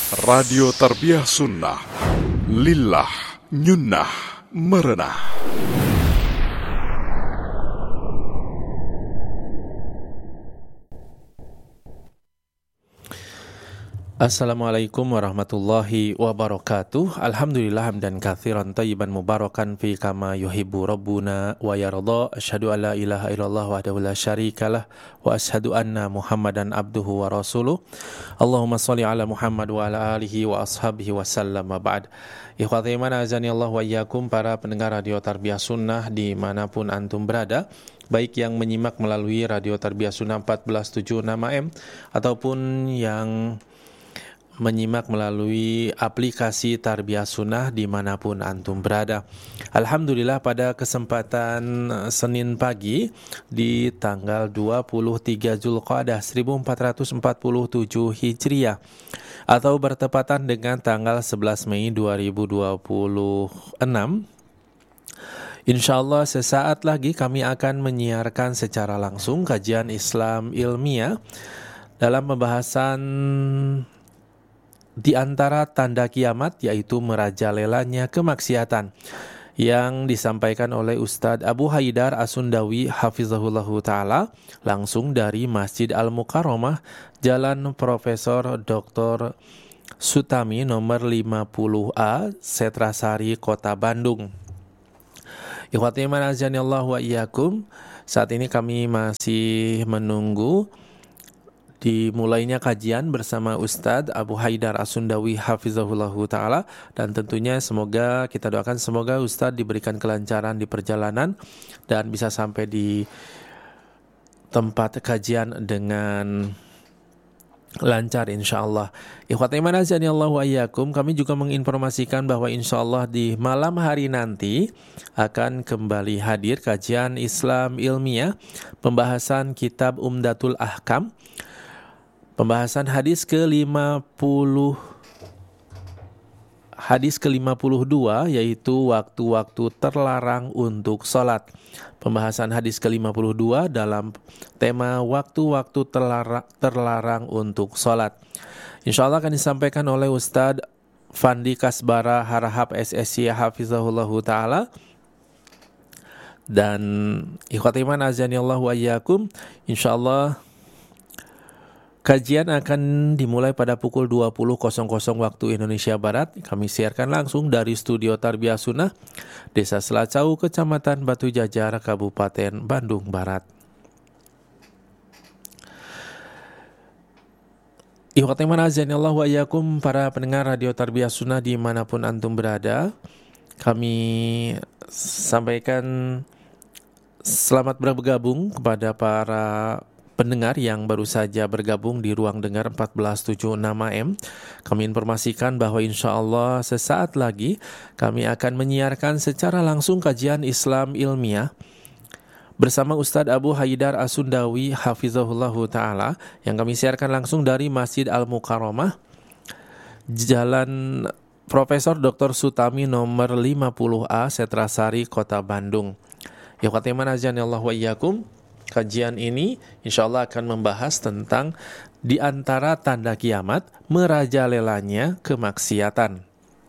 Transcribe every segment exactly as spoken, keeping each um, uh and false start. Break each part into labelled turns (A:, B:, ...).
A: Radio Tarbiyah Sunnah Lillah Nyunnah Merenah.
B: Assalamualaikum warahmatullahi wabarakatuh. Alhamdulillah hamdan katsiran tayyiban mubarakan fi kama yuhibbu rabbuna wa yarda. Asyhadu an la ilaha illallah wahdahu la syarikalah wa asyhadu anna Muhammadan abduhu wa rasuluh. Allahumma shalli ala Muhammad wa ala alihi wa ashabihi wa sallam. Ba'd. Ikhwati iman azani Allah wa iyyakum, para pendengar Radio Tarbiyah Sunnah dimanapun antum berada, baik yang menyimak melalui Radio Tarbiyah Sunnah empat belas tujuh puluh enam A M ataupun yang menyimak melalui aplikasi Tarbiyah Sunnah dimanapun antum berada. Alhamdulillah, pada kesempatan Senin pagi di tanggal dua puluh tiga Zulqa'dah seribu empat ratus empat puluh tujuh Hijriah atau bertepatan dengan tanggal sebelas Mei dua ribu dua puluh enam, InsyaAllah sesaat lagi kami akan menyiarkan secara langsung kajian Islam ilmiah dalam pembahasan di antara tanda kiamat, yaitu merajalelanya kemaksiatan, yang disampaikan oleh Ustadz Abu Haidar As-Sundawi hafizahullahu ta'ala langsung dari Masjid Al-Mukarramah, Jalan Profesor Doktor Sutami nomor lima puluh A, Setrasari, Kota Bandung. Ikhwati iman azanillahu wa iyyakum, saat ini kami masih menunggu dimulainya kajian bersama Ustadz Abu Haidar As-Sundawi hafizahullahu ta'ala, dan tentunya semoga kita doakan semoga Ustadz diberikan kelancaran di perjalanan dan bisa sampai di tempat kajian dengan lancar insyaallah. Ikhwati iman azanillahu wa iyyakum, kami juga menginformasikan bahwa insyaallah di malam hari nanti akan kembali hadir kajian Islam ilmiah pembahasan kitab Umdatul Ahkam, pembahasan hadis ke lima puluh hadis ke lima puluh dua, yaitu waktu-waktu terlarang untuk sholat. Pembahasan hadis ke lima puluh dua dalam tema waktu-waktu terlarang, terlarang untuk sholat. InsyaAllah akan disampaikan oleh Ustadz Fandi Kasbara Harahap S S Y hafizahullahu ta'ala. Dan ikhwati iman azanillahu wa iyyakum, insyaallah kajian akan dimulai pada pukul dua puluh waktu Indonesia Barat. Kami siarkan langsung dari studio Tarbiyah Sunnah, Desa Selacau, Kecamatan Batu Jajar, Kabupaten Bandung Barat. Ikhwati man azanillahu wa iyyakum, para pendengar Radio Tarbiyah Sunnah dimanapun antum berada, kami sampaikan selamat bergabung kepada para pendengar yang baru saja bergabung di ruang dengar empat belas tujuh puluh enam A M. Kami informasikan bahwa insyaallah sesaat lagi kami akan menyiarkan secara langsung kajian Islam ilmiah bersama Ustadz Abu Haidar As-Sundawi hafizahullahu ta'ala, yang kami siarkan langsung dari Masjid Al-Mukarramah, Jalan Profesor Doktor Sutami nomor lima puluh A, Setrasari, Kota Bandung. Ya khatiman azanillahu wa iyyakum, kajian ini insyaallah akan membahas tentang di antara tanda kiamat merajalelanya kemaksiatan.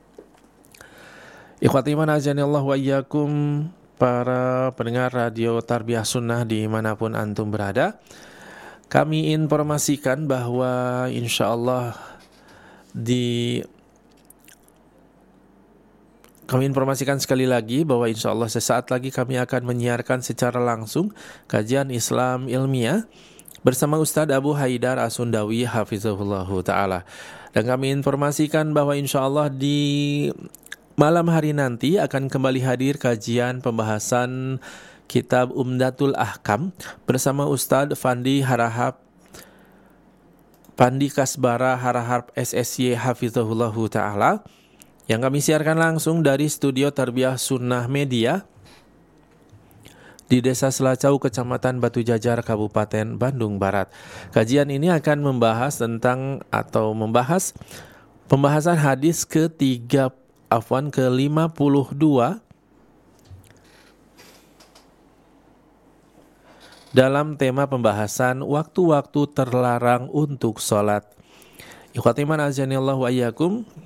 B: Ikhwati iman azanillahu wa iyyakum, para pendengar Radio Tarbiyah Sunnah dimanapun antum berada, kami informasikan bahwa insyaallah di Kami informasikan sekali lagi bahwa insyaallah sesaat lagi kami akan menyiarkan secara langsung kajian Islam ilmiah bersama Ustadz Abu Haidar As-Sundawi hafizahullahu ta'ala. Dan kami informasikan bahwa insyaallah di malam hari nanti akan kembali hadir kajian pembahasan kitab Umdatul Ahkam bersama Ustadz Fandi Harahap Fandi Kasbara Harahap S S Y hafizahullahu ta'ala, yang kami siarkan langsung dari studio Tarbiyah Sunnah Media di Desa Selacau, Kecamatan Batu Jajar, Kabupaten Bandung Barat. Kajian ini akan membahas tentang atau membahas pembahasan hadis ke-tiga afwan ke lima puluh dua dalam tema pembahasan waktu-waktu terlarang untuk sholat. Ikhwati man azanillahu wa iyyakum,